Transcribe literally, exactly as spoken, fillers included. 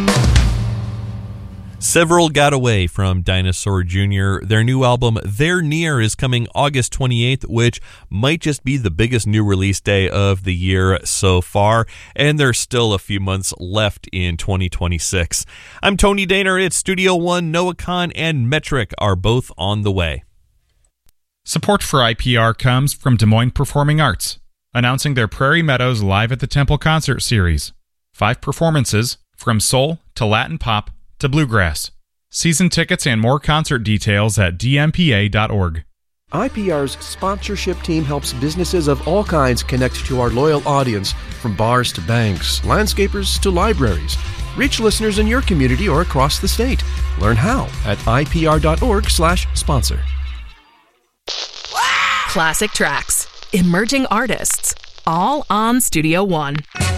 Several got away from Dinosaur Junior Their new album, They're Near, is coming August twenty-eighth, which might just be the biggest new release day of the year so far, and there's still a few months left in twenty twenty-six. I'm Tony Daner. It's Studio One, Noah Khan, and Metric are both on the way. Support for I P R comes from Des Moines Performing Arts, announcing their Prairie Meadows Live at the Temple concert series. Five performances, from soul to Latin pop to bluegrass. Season tickets and more concert details at d m p a dot org. I P R's sponsorship team helps businesses of all kinds connect to our loyal audience, from bars to banks, landscapers to libraries. Reach listeners in your community or across the state. Learn how at i p r dot org slash sponsor. Classic tracks, emerging artists, all on Studio One.